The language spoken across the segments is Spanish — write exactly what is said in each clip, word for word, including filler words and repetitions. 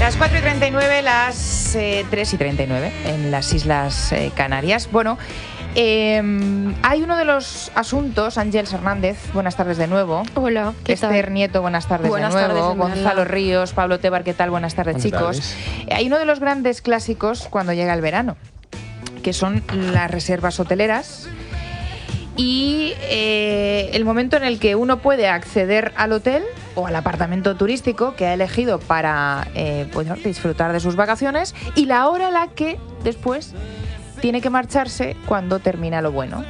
Las cuatro y treinta y nueve, las eh, tres y treinta y nueve en las Islas eh, Canarias. Bueno, eh, hay uno de los asuntos, Ángeles Hernández, buenas tardes de nuevo. Hola, ¿qué tal? Esther Nieto, buenas tardes buenas de nuevo. Tardes, Gonzalo Ríos, Pablo Tebar, ¿qué tal? Buenas tardes, buenas chicos. Tardes. Hay uno de los grandes clásicos cuando llega el verano, que son las reservas hoteleras. Y eh, el momento en el que uno puede acceder al hotel o al apartamento turístico que ha elegido para eh, pues, disfrutar de sus vacaciones, y la hora a la que después tiene que marcharse cuando termina lo bueno.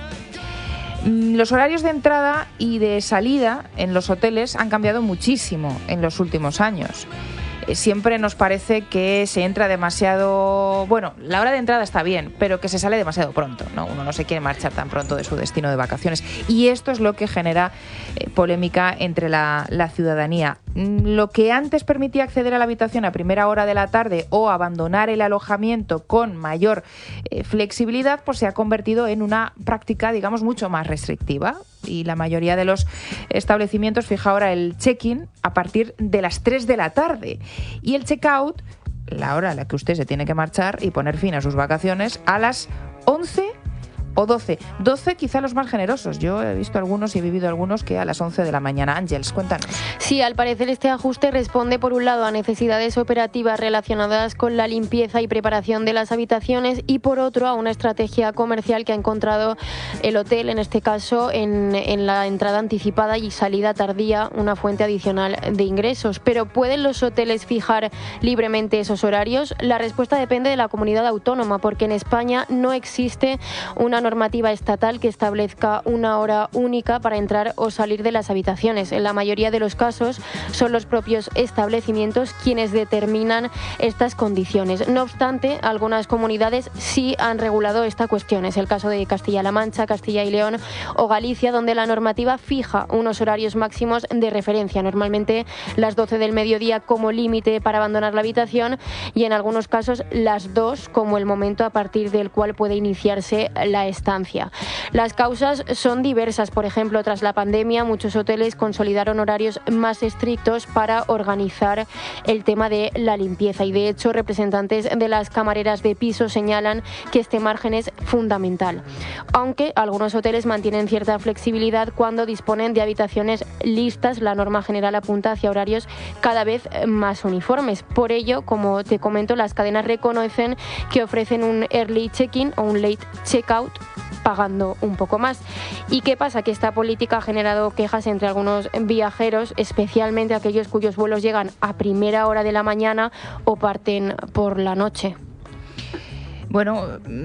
Los horarios de entrada y de salida en los hoteles han cambiado muchísimo en los últimos años. Siempre nos parece que se entra demasiado... Bueno, la hora de entrada está bien, pero que se sale demasiado pronto, ¿no? Uno no se quiere marchar tan pronto de su destino de vacaciones. Y esto es lo que genera eh, polémica entre la, la ciudadanía. Lo que antes permitía acceder a la habitación a primera hora de la tarde o abandonar el alojamiento con mayor eh, flexibilidad, pues se ha convertido en una práctica, digamos, mucho más restrictiva. Y la mayoría de los establecimientos fija ahora el check-in a partir de las tres de la tarde y el check-out, la hora a la que usted se tiene que marchar y poner fin a sus vacaciones, a las once o doce. doce quizá los más generosos. Yo he visto algunos y he vivido algunos que a las once de la mañana. Ángeles, cuéntanos. Sí, al parecer este ajuste responde por un lado a necesidades operativas relacionadas con la limpieza y preparación de las habitaciones y por otro a una estrategia comercial que ha encontrado el hotel, en este caso en, en la entrada anticipada y salida tardía, una fuente adicional de ingresos. Pero ¿pueden los hoteles fijar libremente esos horarios? La respuesta depende de la comunidad autónoma, porque en España no existe una normativa estatal que establezca una hora única para entrar o salir de las habitaciones. En la mayoría de los casos son los propios establecimientos quienes determinan estas condiciones. No obstante, algunas comunidades sí han regulado esta cuestión. Es el caso de Castilla-La Mancha, Castilla y León o Galicia, donde la normativa fija unos horarios máximos de referencia, normalmente las doce del mediodía como límite para abandonar la habitación y en algunos casos las dos como el momento a partir del cual puede iniciarse la estancia. Las causas son diversas. Por ejemplo, tras la pandemia, muchos hoteles consolidaron horarios más estrictos para organizar el tema de la limpieza y, de hecho, representantes de las camareras de piso señalan que este margen es fundamental. Aunque algunos hoteles mantienen cierta flexibilidad cuando disponen de habitaciones listas, la norma general apunta hacia horarios cada vez más uniformes. Por ello, como te comento, las cadenas reconocen que ofrecen un early check-in o un late check-out pagando un poco más. ¿Y qué pasa? Que esta política ha generado quejas entre algunos viajeros, especialmente aquellos cuyos vuelos llegan a primera hora de la mañana o parten por la noche. Bueno,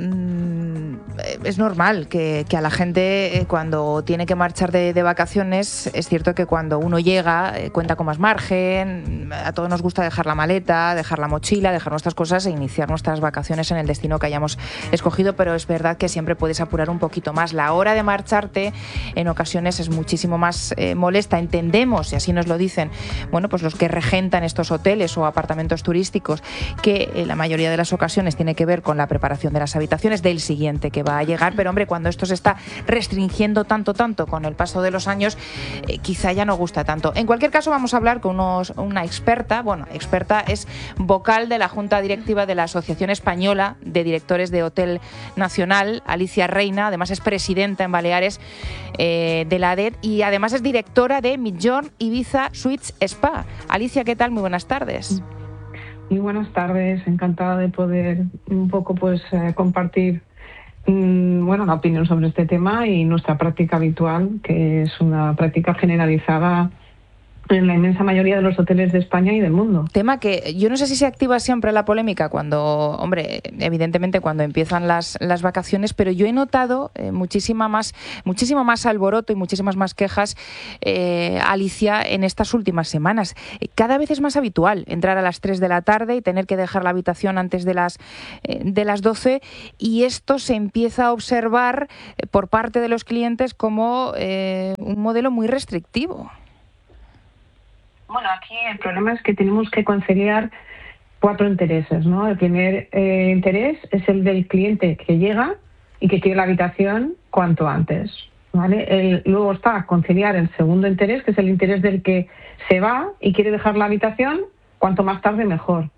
es normal que, que a la gente cuando tiene que marchar de, de vacaciones, es cierto que cuando uno llega cuenta con más margen, a todos nos gusta dejar la maleta, dejar la mochila, dejar nuestras cosas e iniciar nuestras vacaciones en el destino que hayamos escogido, pero es verdad que siempre puedes apurar un poquito más. La hora de marcharte en ocasiones es muchísimo más eh, molesta. Entendemos, y así nos lo dicen, bueno, pues los que regentan estos hoteles o apartamentos turísticos, que en la mayoría de las ocasiones tiene que ver con la preparación de las habitaciones del siguiente que va a llegar, pero hombre, cuando esto se está restringiendo tanto, tanto con el paso de los años, eh, quizá ya no gusta tanto. En cualquier caso, vamos a hablar con unos, una experta, bueno, experta, es vocal de la Junta Directiva de la Asociación Española de Directores de Hotel Nacional, Alicia Reina, además es presidenta en Baleares eh, de la A D E T y además es directora de Migjorn Ibiza Suites Spa. Alicia, ¿qué tal? Muy buenas tardes. Muy buenas tardes, encantada de poder un poco pues eh, compartir mmm, bueno, la opinión sobre este tema y nuestra práctica habitual, que es una práctica generalizada en la inmensa mayoría de los hoteles de España y del mundo. Tema que yo no sé si se activa siempre la polémica cuando, hombre, evidentemente cuando empiezan las, las vacaciones, pero yo he notado eh, muchísima más, muchísimo más alboroto y muchísimas más quejas, eh, Alicia, en estas últimas semanas. Cada vez es más habitual entrar a las tres de la tarde y tener que dejar la habitación antes de las, eh, de las doce, y esto se empieza a observar eh, por parte de los clientes como eh, un modelo muy restrictivo. Bueno, aquí el problema es que tenemos que conciliar cuatro intereses, ¿no? El primer eh, interés es el del cliente que llega y que quiere la habitación cuanto antes, ¿vale? El, luego está conciliar el segundo interés, que es el interés del que se va y quiere dejar la habitación cuanto más tarde mejor.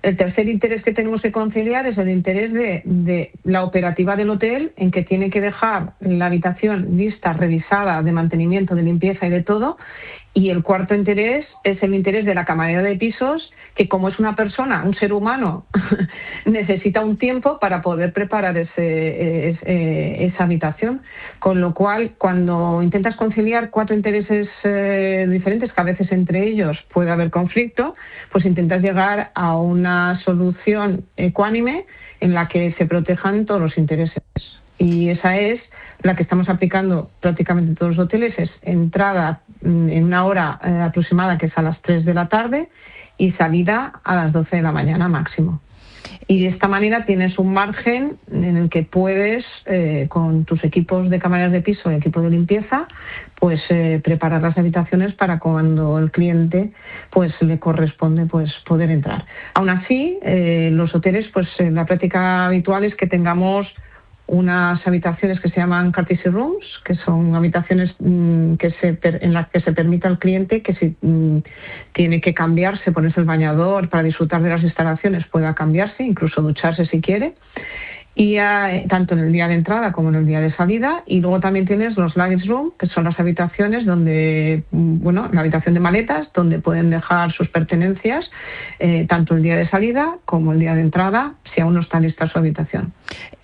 el tercer interés que tenemos que conciliar es el interés de, de la operativa del hotel, en que tiene que dejar la habitación lista, revisada, de mantenimiento, de limpieza y de todo. Y el cuarto interés es el interés de la camarera de pisos, que como es una persona, un ser humano, necesita un tiempo para poder preparar ese, ese, esa habitación. Con lo cual, cuando intentas conciliar cuatro intereses eh, diferentes, que a veces entre ellos puede haber conflicto, pues intentas llegar a una solución ecuánime en la que se protejan todos los intereses. Y esa es la que estamos aplicando prácticamente en todos los hoteles, es entrada en una hora eh, aproximada, que es a las tres de la tarde, y salida a las doce de la mañana máximo. Y de esta manera tienes un margen en el que puedes, eh, con tus equipos de camareras de piso y equipo de limpieza, pues eh, preparar las habitaciones para cuando el cliente pues le corresponde pues poder entrar. Aún así, eh, los hoteles, pues eh, la práctica habitual es que tengamos unas habitaciones que se llaman courtesy rooms, que son habitaciones mmm, que se per, en las que se permite al cliente que si mmm, tiene que cambiarse, ponerse el bañador para disfrutar de las instalaciones, pueda cambiarse, incluso ducharse si quiere, y eh, tanto en el día de entrada como en el día de salida. Y luego también tienes los luggage room, que son las habitaciones donde, bueno, la habitación de maletas, donde pueden dejar sus pertenencias, eh, tanto el día de salida como el día de entrada, si aún no está lista su habitación.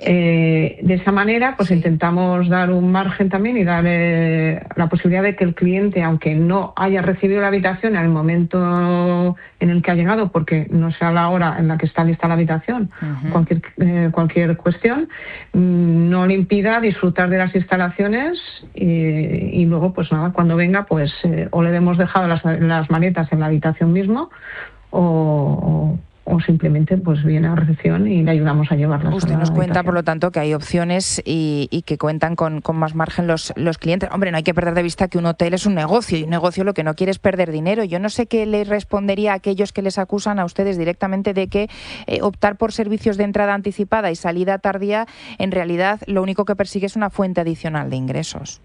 Eh, de esa manera, pues sí, intentamos dar un margen también y dar eh, la posibilidad de que el cliente, aunque no haya recibido la habitación en el momento en el que ha llegado, porque no sea la hora en la que está lista la habitación, uh-huh. cualquier, eh, cualquier cuestión, no le impida disfrutar de las instalaciones y, y luego, pues nada, cuando venga, pues eh, o le hemos dejado las, las maletas en la habitación mismo o... o o simplemente pues viene a recepción y le ayudamos a llevarlas. Usted a la nos cuenta, habitación. por lo tanto, que hay opciones y, y que cuentan con, con más margen los, los clientes. Hombre, no hay que perder de vista que un hotel es un negocio y un negocio lo que no quiere es perder dinero. Yo no sé qué le respondería a aquellos que les acusan a ustedes directamente de que eh, optar por servicios de entrada anticipada y salida tardía, en realidad lo único que persigue es una fuente adicional de ingresos.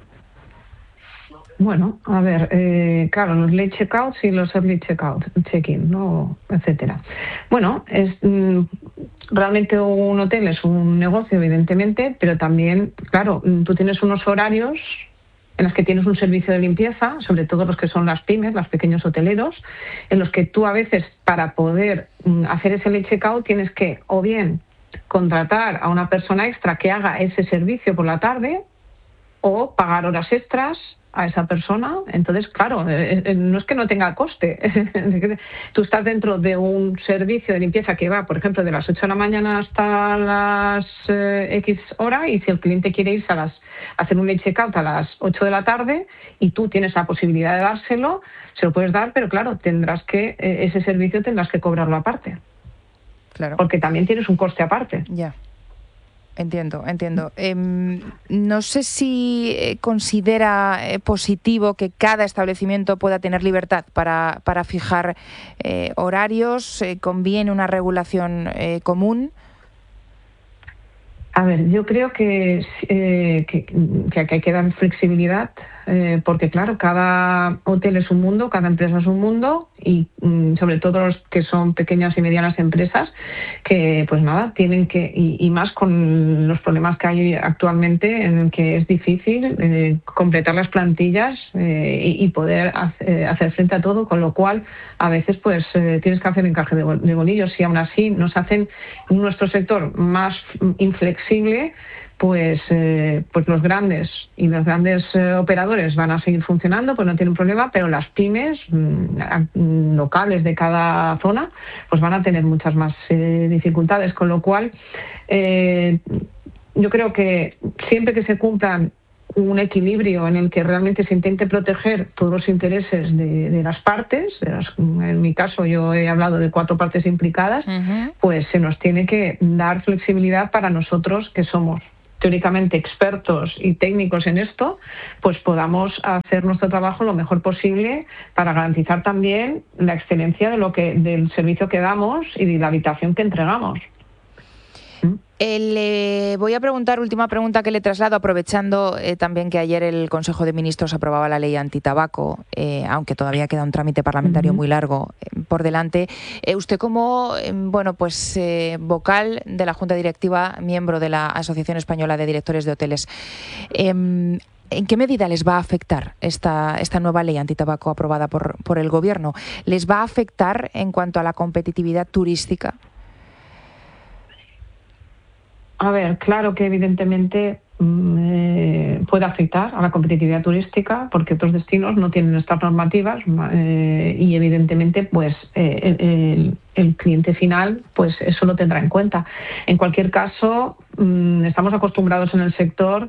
Bueno, a ver, eh, claro, los late checkouts y los early checkout, check-in, ¿no? Etcétera. Bueno, es mm, realmente un hotel es un negocio, evidentemente, pero también, claro, tú tienes unos horarios en los que tienes un servicio de limpieza, sobre todo los que son las pymes, los pequeños hoteleros, en los que tú a veces, para poder mm, hacer ese late checkout, tienes que o bien contratar a una persona extra que haga ese servicio por la tarde o pagar horas extras a esa persona. Entonces, claro, eh, eh, no es que no tenga coste. Tú estás dentro de un servicio de limpieza que va, por ejemplo, de las ocho de la mañana hasta las eh, X hora, y si el cliente quiere irse a las a hacer un late checkout a las ocho de la tarde y tú tienes la posibilidad de dárselo, se lo puedes dar, pero claro, tendrás que eh, ese servicio tendrás que cobrarlo aparte. Claro. Porque también tienes un coste aparte. Ya. Entiendo, entiendo. Eh, no sé si eh, considera eh, positivo que cada establecimiento pueda tener libertad para, para fijar eh, horarios. Eh, ¿Conviene una regulación eh, común? A ver, yo creo que, eh, que, que hay que dar flexibilidad, eh, porque claro, cada hotel es un mundo, cada empresa es un mundo, y mm, sobre todo los que son pequeñas y medianas empresas, que pues nada, tienen que, y, y más con los problemas que hay actualmente, en el que es difícil eh, completar las plantillas eh, y, y poder hacer, hacer frente a todo, con lo cual a veces pues eh, tienes que hacer encaje de, de bolillos, y aún así nos hacen nuestro sector más inflexible. Pues, eh, pues los grandes y los grandes eh, operadores van a seguir funcionando, pues no tienen problema, pero las pymes mm, locales de cada zona pues van a tener muchas más eh, dificultades, con lo cual eh, yo creo que siempre que se cumplan un equilibrio en el que realmente se intente proteger todos los intereses de, de las partes, de las, en mi caso yo he hablado de cuatro partes implicadas, uh-huh. pues se nos tiene que dar flexibilidad para nosotros, que somos teóricamente expertos y técnicos en esto, pues podamos hacer nuestro trabajo lo mejor posible para garantizar también la excelencia de lo que del servicio que damos y de la habitación que entregamos. Eh, le voy a preguntar, última pregunta que le traslado, aprovechando eh, también que ayer el Consejo de Ministros aprobaba la ley antitabaco, eh, aunque todavía queda un trámite parlamentario uh-huh. muy largo eh, por delante. Eh, usted como eh, bueno, pues eh, vocal de la Junta Directiva, miembro de la Asociación Española de Directores de Hoteles, eh, ¿en qué medida les va a afectar esta, esta nueva ley antitabaco aprobada por, por el Gobierno? ¿Les va a afectar en cuanto a la competitividad turística? A ver, claro que evidentemente eh, puede afectar a la competitividad turística porque otros destinos no tienen estas normativas eh, y evidentemente pues eh, el, el cliente final pues eso lo tendrá en cuenta. En cualquier caso, mm, estamos acostumbrados en el sector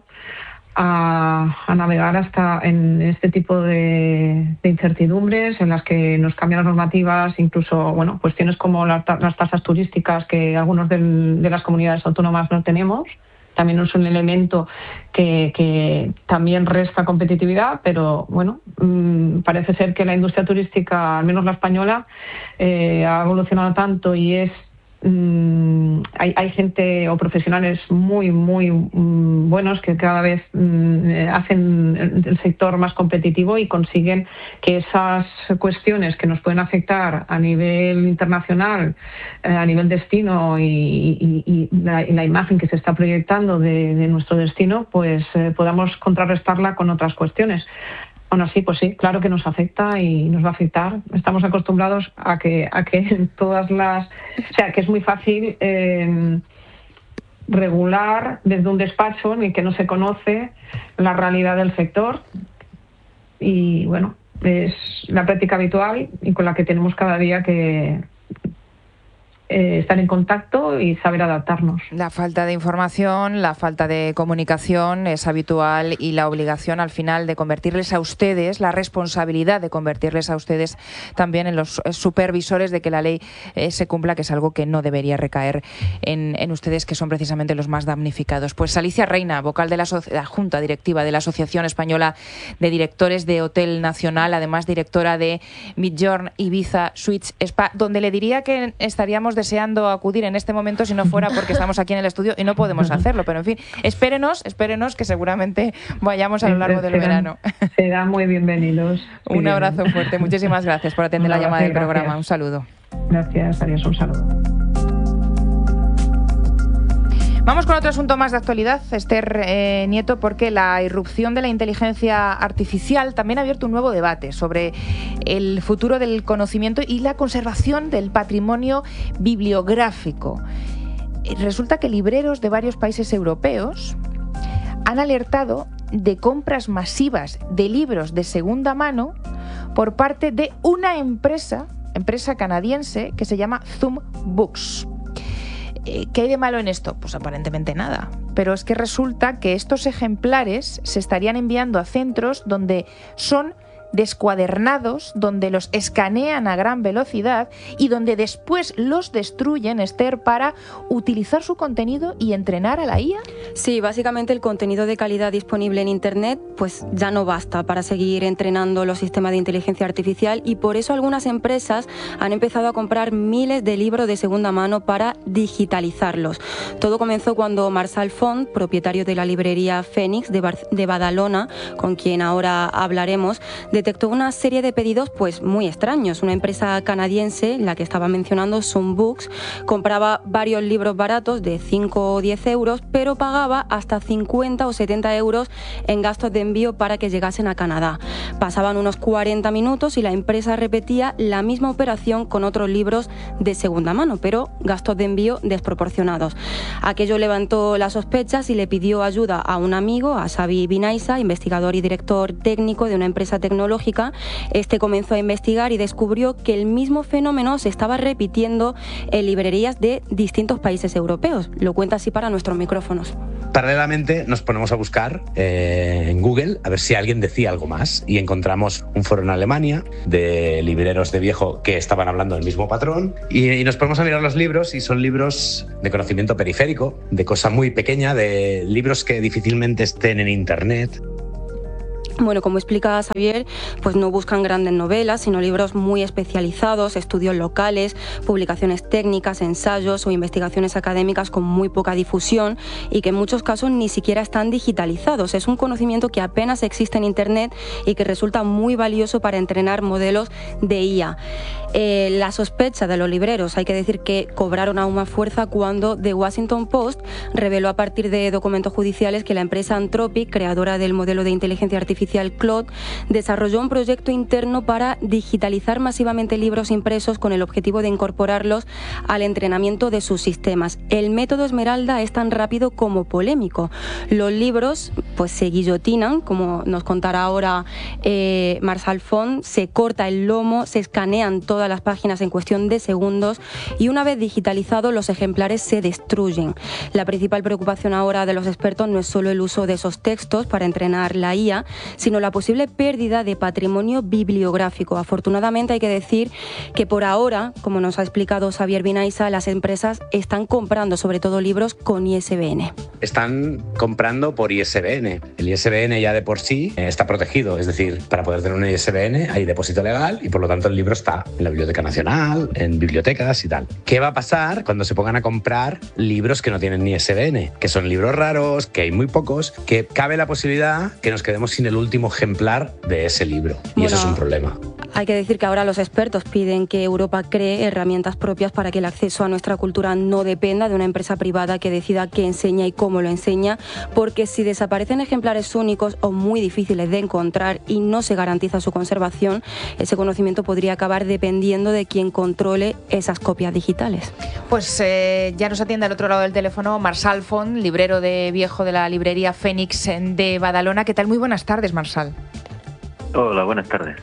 A, a navegar hasta en este tipo de, de incertidumbres en las que nos cambian las normativas, incluso bueno cuestiones como las, las tasas turísticas que algunos del, de las comunidades autónomas no tenemos. También es un elemento que, que también resta competitividad, pero bueno, mmm, parece ser que la industria turística, al menos la española, eh, ha evolucionado tanto y es Mm, hay, hay gente o profesionales muy, muy mm, buenos que cada vez mm, hacen el sector más competitivo y consiguen que esas cuestiones que nos pueden afectar a nivel internacional, eh, a nivel destino y, y, y, la, y la imagen que se está proyectando de, de nuestro destino, pues eh, podamos contrarrestarla con otras cuestiones. Bueno, sí, pues sí, claro que nos afecta y nos va a afectar. Estamos acostumbrados a que a que todas las... O sea, que es muy fácil eh, regular desde un despacho en el que no se conoce la realidad del sector. Y bueno, es la práctica habitual y con la que tenemos cada día que... Eh, estar en contacto y saber adaptarnos. La falta de información, la falta de comunicación es habitual y la obligación al final de convertirles a ustedes, la responsabilidad de convertirles a ustedes también en los supervisores de que la ley eh, se cumpla, que es algo que no debería recaer en, en ustedes, que son precisamente los más damnificados. Pues Alicia Reina, vocal de la, so- la Junta Directiva de la Asociación Española de Directores de Hotel Nacional, además directora de Midjourn Ibiza Suites Spa, donde le diría que estaríamos deseando acudir en este momento si no fuera porque estamos aquí en el estudio y no podemos hacerlo, pero en fin, espérenos, espérenos que seguramente vayamos a lo largo del serán, verano. Serán muy bienvenidos. Un bien. Abrazo fuerte, muchísimas gracias por atender la llamada del programa, gracias. Un saludo. Gracias, adiós, un saludo. Vamos con otro asunto más de actualidad, Esther eh, Nieto, porque la irrupción de la inteligencia artificial también ha abierto un nuevo debate sobre el futuro del conocimiento y la conservación del patrimonio bibliográfico. Resulta que libreros de varios países europeos han alertado de compras masivas de libros de segunda mano por parte de una empresa, empresa canadiense que se llama Zoom Books. ¿Qué hay de malo en esto? Pues aparentemente nada. Pero es que resulta que estos ejemplares se estarían enviando a centros donde son descuadernados, donde los escanean a gran velocidad y donde después los destruyen, Esther, para utilizar su contenido y entrenar a la I A. Sí, básicamente el contenido de calidad disponible en Internet pues ya no basta para seguir entrenando los sistemas de inteligencia artificial y por eso algunas empresas han empezado a comprar miles de libros de segunda mano para digitalizarlos. Todo comenzó cuando Marçal Font, propietario de la librería Fénix de, Bar- de Badalona, con quien ahora hablaremos, detectó una serie de pedidos pues muy extraños. Una empresa canadiense, la que estaba mencionando, Zoom Books, compraba varios libros baratos de cinco o diez euros, pero pagaba hasta cincuenta o setenta euros en gastos de envío para que llegasen a Canadá. Pasaban unos cuarenta minutos y la empresa repetía la misma operación con otros libros de segunda mano, pero gastos de envío desproporcionados. Aquello levantó las sospechas y le pidió ayuda a un amigo, a Xavi Binaisa, investigador y director técnico de una empresa tecnológica. Este comenzó a investigar y descubrió que el mismo fenómeno se estaba repitiendo en librerías de distintos países europeos. Lo cuenta así para nuestros micrófonos. Paralelamente nos ponemos a buscar eh, en Google a ver si alguien decía algo más y encontramos un foro en Alemania de libreros de viejo que estaban hablando del mismo patrón y, y nos ponemos a mirar los libros y son libros de conocimiento periférico, de cosa muy pequeña, de libros que difícilmente estén en Internet. Bueno, como explica Xavier, pues no buscan grandes novelas, sino libros muy especializados, estudios locales, publicaciones técnicas, ensayos o investigaciones académicas con muy poca difusión y que en muchos casos ni siquiera están digitalizados. Es un conocimiento que apenas existe en Internet y que resulta muy valioso para entrenar modelos de I A. Eh, la sospecha de los libreros, hay que decir que cobraron aún más fuerza cuando The Washington Post reveló a partir de documentos judiciales que la empresa Anthropic, creadora del modelo de inteligencia artificial Claude, desarrolló un proyecto interno para digitalizar masivamente libros impresos con el objetivo de incorporarlos al entrenamiento de sus sistemas. El método Esmeralda es tan rápido como polémico. Los libros pues se guillotinan, como nos contará ahora eh, Marçal Font, se corta el lomo, se escanean todas las páginas en cuestión de segundos y una vez digitalizados los ejemplares se destruyen. La principal preocupación ahora de los expertos no es solo el uso de esos textos para entrenar la I A, sino la posible pérdida de patrimonio bibliográfico. Afortunadamente hay que decir que por ahora, como nos ha explicado Xavier Vinaixa, las empresas están comprando sobre todo libros con I S B N. Están comprando por I S B N. El I S B N ya de por sí está protegido, es decir, para poder tener un I S B N hay depósito legal y por lo tanto el libro está en la Biblioteca Nacional, en bibliotecas y tal. ¿Qué va a pasar cuando se pongan a comprar libros que no tienen I S B N? Que son libros raros, que hay muy pocos, que cabe la posibilidad que nos quedemos sin el último ejemplar de ese libro. Y bueno, eso es un problema. Hay que decir que ahora los expertos piden que Europa cree herramientas propias para que el acceso a nuestra cultura no dependa de una empresa privada que decida qué enseña y cómo lo enseña, porque si desaparecen ejemplares únicos o muy difíciles de encontrar y no se garantiza su conservación, ese conocimiento podría acabar dependiendo de quien controle esas copias digitales. Pues eh, ya nos atiende al otro lado del teléfono Marçal Font, librero de viejo de la librería Fénix de Badalona. ¿Qué tal? Muy buenas tardes, Marçal. Hola, buenas tardes.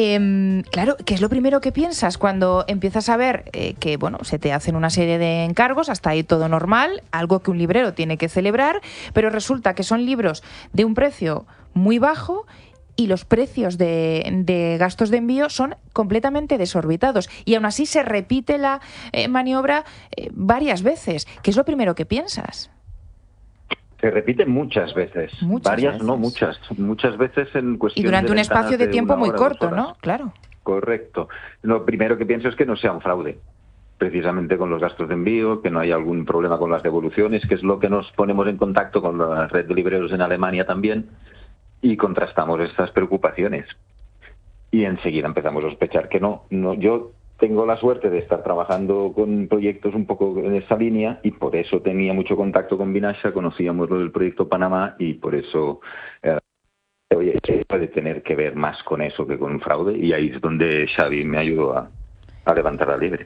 Eh, claro, ¿qué es lo primero que piensas cuando empiezas a ver eh, que bueno, se te hacen una serie de encargos, hasta ahí todo normal, algo que un librero tiene que celebrar, pero resulta que son libros de un precio muy bajo y los precios de, de gastos de envío son completamente desorbitados y aún así se repite la eh, maniobra eh, varias veces? ¿Qué es lo primero que piensas? Se repite muchas veces, muchas varias veces. no muchas, muchas veces en cuestión y durante de un espacio de, de tiempo muy corto, ¿no? Claro. Correcto. Lo primero que pienso es que no sea un fraude, precisamente con los gastos de envío, que no haya algún problema con las devoluciones, que es lo que nos ponemos en contacto con la red de libreros en Alemania también y contrastamos estas preocupaciones. Y enseguida empezamos a sospechar que no, no yo tengo la suerte de estar trabajando con proyectos un poco en esa línea y por eso tenía mucho contacto con Vinaixa, conocíamos lo del proyecto Panamá y por eso, eh, oye, puede tener que ver más con eso que con un fraude y ahí es donde Xavi me ayudó a, a levantar la libre.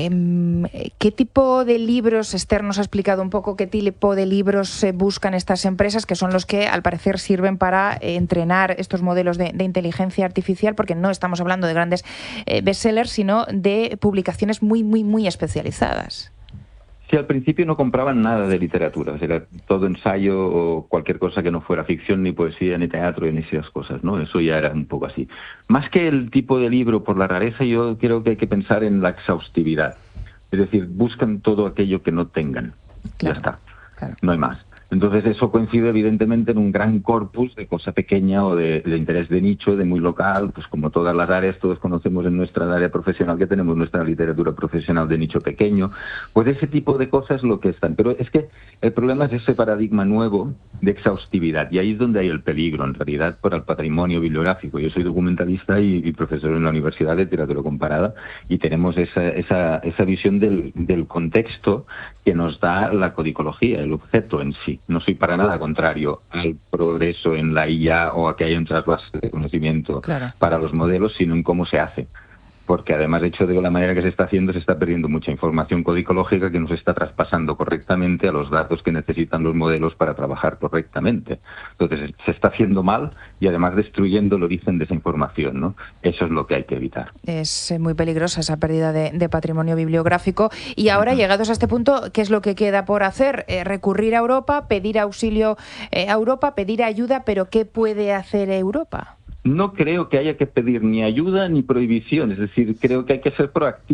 Eh, ¿Qué tipo de libros, Esther nos ha explicado un poco qué tipo de libros eh, buscan estas empresas, que son los que al parecer sirven para eh, entrenar estos modelos de, de inteligencia artificial, porque no estamos hablando de grandes eh, bestsellers, sino de publicaciones muy, muy, muy especializadas? Sí, al principio no compraban nada de literatura, era todo ensayo o cualquier cosa que no fuera ficción, ni poesía, ni teatro, ni esas cosas, ¿no? Eso ya era un poco así. Más que el tipo de libro por la rareza, yo creo que hay que pensar en la exhaustividad. Es decir, buscan todo aquello que no tengan. Claro, ya está, claro. No hay más. Entonces eso coincide evidentemente en un gran corpus de cosa pequeña o de, de interés de nicho, de muy local, pues como todas las áreas, todos conocemos en nuestra área profesional que tenemos nuestra literatura profesional de nicho pequeño, pues ese tipo de cosas lo que están. Pero es que el problema es ese paradigma nuevo de exhaustividad y ahí es donde hay el peligro en realidad para el patrimonio bibliográfico. Yo soy documentalista y, y profesor en la Universidad de Literatura Comparada y tenemos esa, esa, esa visión del, del contexto que nos da la codicología, el objeto en sí. No soy para nada contrario al progreso en la I A o a que haya un trasvase de conocimiento claro. para los modelos, sino en cómo se hace. Porque además, de hecho, de la manera que se está haciendo, se está perdiendo mucha información codicológica que nos está traspasando correctamente a los datos que necesitan los modelos para trabajar correctamente. Entonces, se está haciendo mal y además destruyendo el origen de esa información, ¿no? Eso es lo que hay que evitar. Es muy peligrosa esa pérdida de, de patrimonio bibliográfico. Y ahora, uh-huh. llegados a este punto, ¿qué es lo que queda por hacer? Eh, recurrir a Europa, pedir auxilio eh, a Europa, pedir ayuda, pero ¿qué puede hacer Europa? No creo que haya que pedir ni ayuda ni prohibición, es decir, creo que hay que ser proactivos.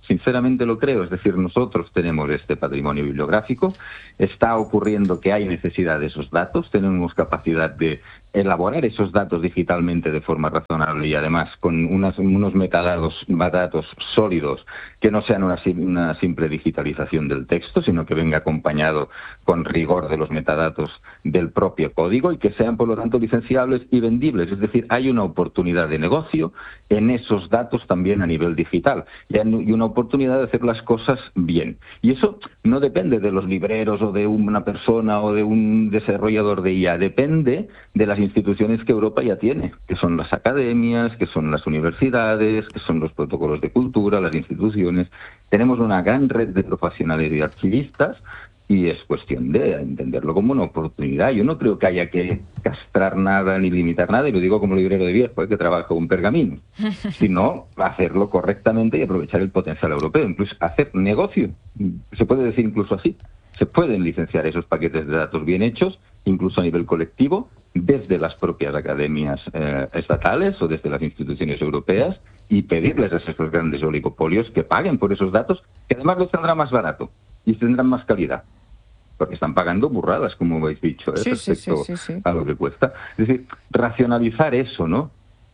sinceramente lo creo. Es decir, nosotros tenemos este patrimonio bibliográfico, está ocurriendo que hay necesidad de esos datos, tenemos capacidad de elaborar esos datos digitalmente de forma razonable y además con unas, unos metadatos, metadatos sólidos que no sean una, una simple digitalización del texto, sino que venga acompañado con rigor de los metadatos del propio código y que sean, por lo tanto, licenciables y vendibles. Es decir, hay una oportunidad de negocio en esos datos también a nivel digital y hay una oportunidad de hacer las cosas bien. Y eso no depende de los libreros o de una persona o de un desarrollador de I A, depende de las instituciones que Europa ya tiene, que son las academias, que son las universidades, que son los protocolos de cultura, las instituciones. Tenemos una gran red de profesionales y archivistas y es cuestión de entenderlo como una oportunidad. Yo no creo que haya que castrar nada ni limitar nada, y lo digo como librero de viejo, ¿eh? que trabaja con pergaminos, sino hacerlo correctamente y aprovechar el potencial europeo, incluso hacer negocio. Se puede decir incluso así. Se pueden licenciar esos paquetes de datos bien hechos, incluso a nivel colectivo, desde las propias academias eh, estatales o desde las instituciones europeas, y pedirles a esos grandes oligopolios que paguen por esos datos, que además los tendrán más barato y tendrán más calidad, porque están pagando burradas, como habéis dicho, ¿eh? sí, respecto sí, sí, sí, sí. a lo que cuesta. Es decir, racionalizar eso, ¿no?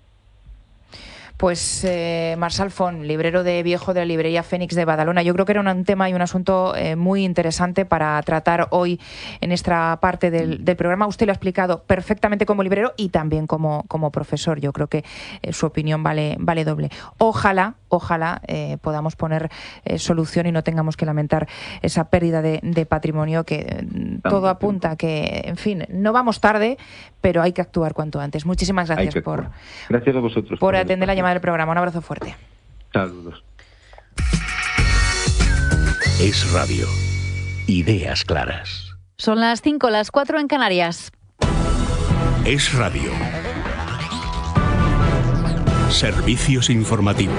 Pues eh, Marçal Font, librero de viejo de la librería Fénix de Badalona. Yo creo que era un tema y un asunto eh, muy interesante para tratar hoy en esta parte del, del programa. Usted lo ha explicado perfectamente como librero y también como, como profesor. Yo creo que eh, su opinión vale, vale doble. Ojalá, ojalá eh, podamos poner eh, solución y no tengamos que lamentar esa pérdida de, de patrimonio que eh, todo apunta que, en fin, no vamos tarde, pero hay que actuar cuanto antes. Muchísimas gracias por, gracias a vosotros por atender la llamada del programa. Un abrazo fuerte. Saludos. Es Radio. Ideas claras. Son las cinco, las cuatro en Canarias. Es Radio. Servicios informativos.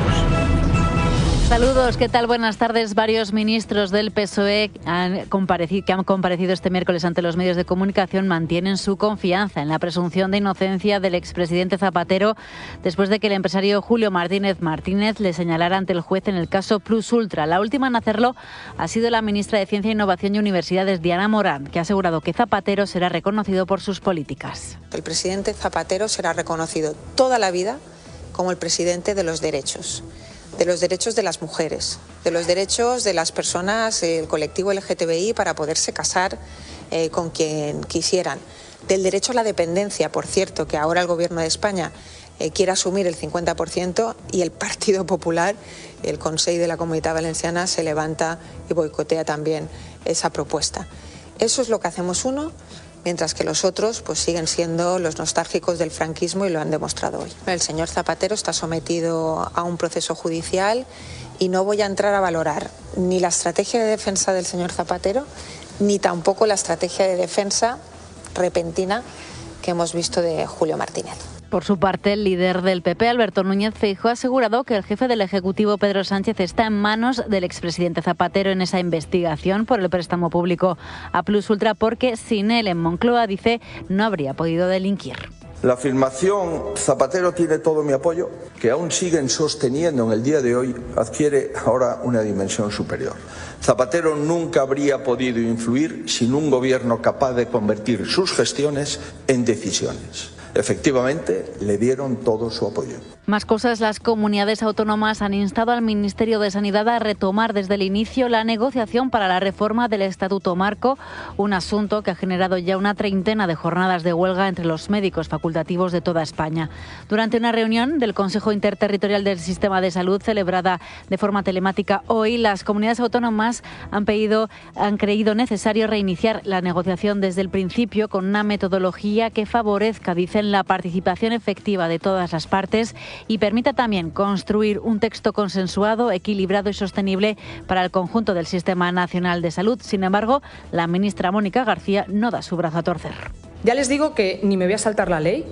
Saludos, ¿qué tal? Buenas tardes. Varios ministros del P S O E han comparecido, que han comparecido este miércoles ante los medios de comunicación mantienen su confianza en la presunción de inocencia del expresidente Zapatero después de que el empresario Julio Martínez Martínez le señalara ante el juez en el caso Plus Ultra. La última en hacerlo ha sido la ministra de Ciencia, Innovación y Universidades, Diana Morán, que ha asegurado que Zapatero será reconocido por sus políticas. El presidente Zapatero será reconocido toda la vida como el presidente de los derechos. De los derechos de las mujeres, de los derechos de las personas, el colectivo L G T B I, para poderse casar eh, con quien quisieran, del derecho a la dependencia, por cierto, que ahora el Gobierno de España eh, quiere asumir el cincuenta por ciento y el Partido Popular, el Consell de la Comunitat Valenciana, se levanta y boicotea también esa propuesta. Eso es lo que hacemos uno, mientras que los otros pues siguen siendo los nostálgicos del franquismo y lo han demostrado hoy. El señor Zapatero está sometido a un proceso judicial y no voy a entrar a valorar ni la estrategia de defensa del señor Zapatero ni tampoco la estrategia de defensa repentina que hemos visto de Julio Martínez. Por su parte, el líder del P P, Alberto Núñez Feijóo, ha asegurado que el jefe del Ejecutivo, Pedro Sánchez, está en manos del expresidente Zapatero en esa investigación por el préstamo público a Plus Ultra, porque sin él en Moncloa, dice, no habría podido delinquir. La afirmación Zapatero tiene todo mi apoyo, que aún siguen sosteniendo en el día de hoy, adquiere ahora una dimensión superior. Zapatero nunca habría podido influir sin un gobierno capaz de convertir sus gestiones en decisiones. Efectivamente, le dieron todo su apoyo. Más cosas, las comunidades autónomas han instado al Ministerio de Sanidad a retomar desde el inicio la negociación para la reforma del Estatuto Marco, un asunto que ha generado ya una treintena de jornadas de huelga entre los médicos facultativos de toda España. Durante una reunión del Consejo Interterritorial del Sistema de Salud celebrada de forma telemática hoy, las comunidades autónomas han, pedido, han creído necesario reiniciar la negociación desde el principio con una metodología que favorezca, dicen, la participación efectiva de todas las partes y permita también construir un texto consensuado, equilibrado y sostenible para el conjunto del Sistema Nacional de Salud. Sin embargo, la ministra Mónica García no da su brazo a torcer. Ya les digo que ni me voy a saltar la ley,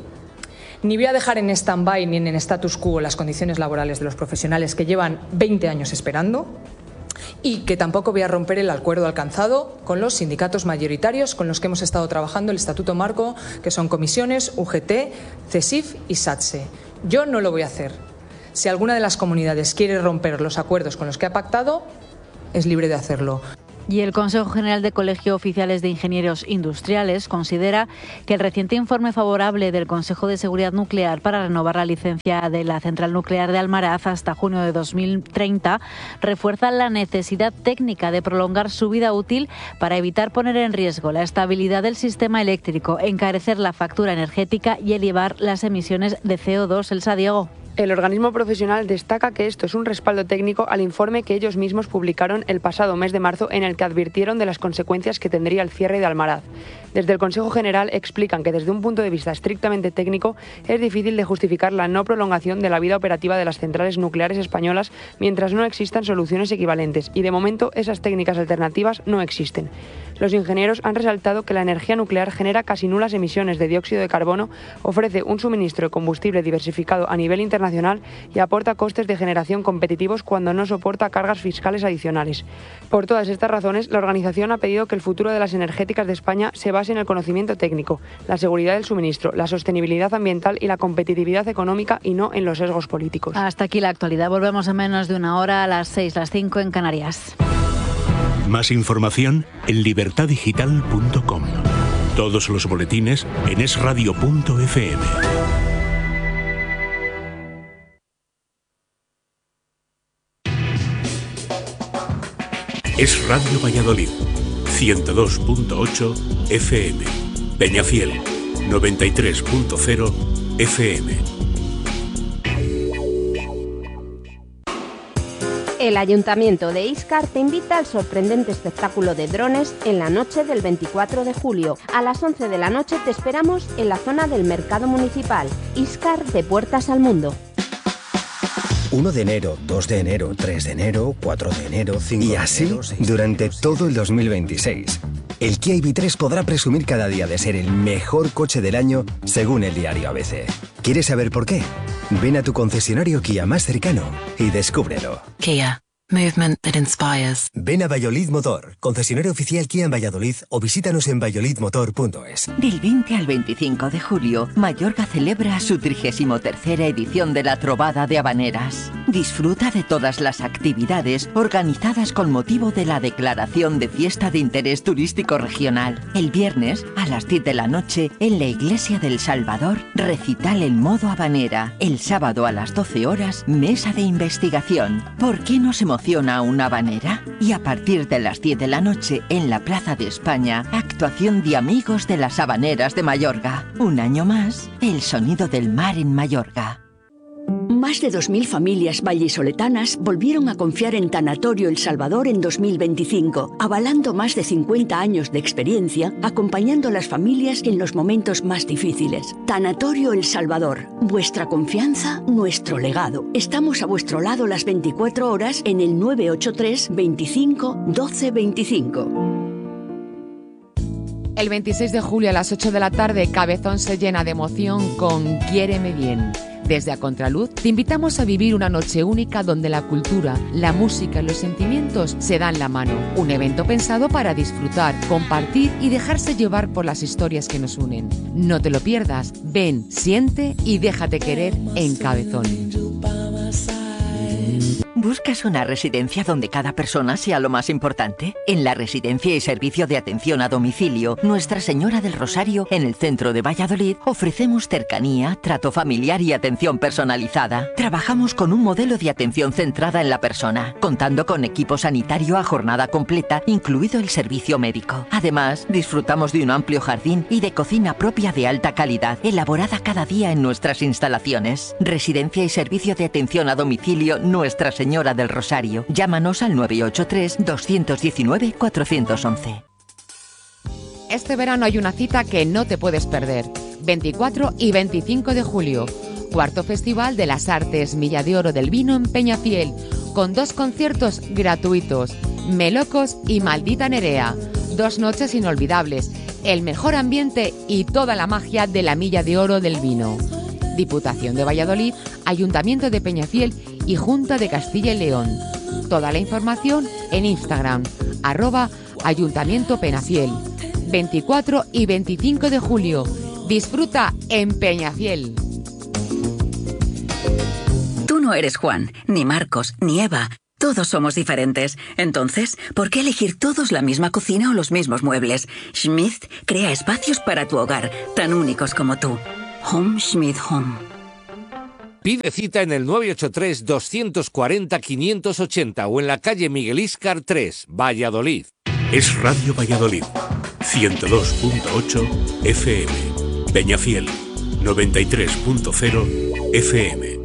ni voy a dejar en stand-by ni en status quo las condiciones laborales de los profesionales que llevan veinte años esperando, y que tampoco voy a romper el acuerdo alcanzado con los sindicatos mayoritarios con los que hemos estado trabajando el Estatuto Marco, que son comisiones, U G T, CESIF y SATSE. Yo no lo voy a hacer. Si alguna de las comunidades quiere romper los acuerdos con los que ha pactado, es libre de hacerlo. Y el Consejo General de Colegio Oficiales de Ingenieros Industriales considera que el reciente informe favorable del Consejo de Seguridad Nuclear para renovar la licencia de la central nuclear de Almaraz hasta junio de dos mil treinta refuerza la necesidad técnica de prolongar su vida útil para evitar poner en riesgo la estabilidad del sistema eléctrico, encarecer la factura energética y elevar las emisiones de C O dos. Elsa Diego. El organismo profesional destaca que esto es un respaldo técnico al informe que ellos mismos publicaron el pasado mes de marzo, en el que advirtieron de las consecuencias que tendría el cierre de Almaraz. Desde el Consejo General explican que desde un punto de vista estrictamente técnico es difícil de justificar la no prolongación de la vida operativa de las centrales nucleares españolas mientras no existan soluciones equivalentes, y de momento esas técnicas alternativas no existen. Los ingenieros han resaltado que la energía nuclear genera casi nulas emisiones de dióxido de carbono, ofrece un suministro de combustible diversificado a nivel internacional y aporta costes de generación competitivos cuando no soporta cargas fiscales adicionales. Por todas estas razones, la organización ha pedido que el futuro de las energéticas de España se base en el conocimiento técnico, la seguridad del suministro, la sostenibilidad ambiental y la competitividad económica, y no en los sesgos políticos. Hasta aquí la actualidad. Volvemos en menos de una hora, a las seis, las cinco en Canarias. Más información en libertad digital punto com. Todos los boletines en es radio punto efe eme. Es Radio Valladolid, ciento dos punto ocho efe eme. Peñafiel, noventa y tres punto cero efe eme. El Ayuntamiento de Íscar te invita al sorprendente espectáculo de drones en la noche del veinticuatro de julio. A las once de la noche te esperamos en la zona del Mercado Municipal. Íscar, de puertas al mundo. uno de enero, dos de enero, tres de enero, cuatro de enero, cinco de enero... Y así durante todo el dos mil veintiséis. El Kia i ve tres podrá presumir cada día de ser el mejor coche del año según el diario A B C. ¿Quieres saber por qué? Ven a tu concesionario Kia más cercano y descúbrelo. Kia. Movement that inspires. Ven a Valladolid Motor, concesionario oficial Kia en Valladolid, o visítanos en valladolid motor punto es. Del veinte al veinticinco de julio, Mallorca celebra su trigésimo tercera edición de la Trobada de Habaneras. Disfruta de todas las actividades organizadas con motivo de la declaración de Fiesta de Interés Turístico Regional. El viernes, a las diez de la noche, en la Iglesia del Salvador, recital en modo habanera. El sábado a las doce horas, mesa de investigación. ¿Por qué nos emociona una habanera? Y a partir de las diez de la noche, en la Plaza de España, actuación de Amigos de las Habaneras de Mallorca. Un año más, el sonido del mar en Mallorca. Más de dos mil familias vallisoletanas volvieron a confiar en Tanatorio El Salvador en dos mil veinticinco, avalando más de cincuenta años de experiencia, acompañando a las familias en los momentos más difíciles. Tanatorio El Salvador, vuestra confianza, nuestro legado. Estamos a vuestro lado las veinticuatro horas en el nueve ocho tres, veinticinco, doce veinticinco. El veintiséis de julio a las ocho de la tarde, Cabezón se llena de emoción con Quiéreme Bien. Desde A Contraluz te invitamos a vivir una noche única donde la cultura, la música y los sentimientos se dan la mano. Un evento pensado para disfrutar, compartir y dejarse llevar por las historias que nos unen. No te lo pierdas. Ven, siente y déjate querer en Cabezón. ¿Buscas una residencia donde cada persona sea lo más importante? En la Residencia y Servicio de Atención a Domicilio Nuestra Señora del Rosario, en el centro de Valladolid, ofrecemos cercanía, trato familiar y atención personalizada. Trabajamos con un modelo de atención centrada en la persona, contando con equipo sanitario a jornada completa, incluido el servicio médico. Además, disfrutamos de un amplio jardín y de cocina propia de alta calidad, elaborada cada día en nuestras instalaciones. Residencia y Servicio de Atención a Domicilio Nuestra Señora del Rosario. Llámanos al nueve ocho tres, dos uno nueve, cuatro uno uno. Este verano hay una cita que no te puedes perder. veinticuatro y veinticinco de julio. Cuarto Festival de las Artes Milla de Oro del Vino en Peñafiel, con dos conciertos gratuitos, Melocos y Maldita Nerea. Dos noches inolvidables, el mejor ambiente y toda la magia de la Milla de Oro del Vino. Diputación de Valladolid, Ayuntamiento de Peñafiel y Junta de Castilla y León. Toda la información en Instagram, arroba Ayuntamiento Peñafiel. veinticuatro y veinticinco de julio. Disfruta en Peñafiel. Tú Tú no eres Juan, ni Marcos, ni Eva. Todos somos diferentes. Entonces, ¿por qué elegir todos la misma cocina o los mismos muebles? Schmidt crea espacios para tu hogar, tan únicos como tú. Home Schmidt Home. Pide cita en el nueve ocho tres, dos cuatro cero, cinco ocho cero o en la calle Miguel Íscar tres, Valladolid. Es Radio Valladolid, ciento dos punto ocho F M. Peñafiel, noventa y tres punto cero F M.